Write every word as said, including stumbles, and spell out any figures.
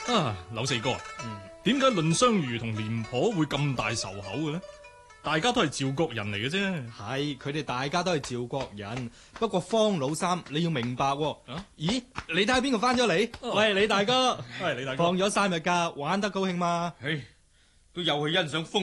啊，柳四哥，點解藺相如同廉頗會咁大仇口嘅呢？大家都係趙國人嚟嘅啫。 係，佢哋大家都係趙國人，不過方老三你要明白喎。 啊、 咦，你睇下邊個翻咗嚟？哦、喂，李大哥， 喂，李大哥， 放咗三日假，玩得高興嘛？ 唉，都又去欣賞風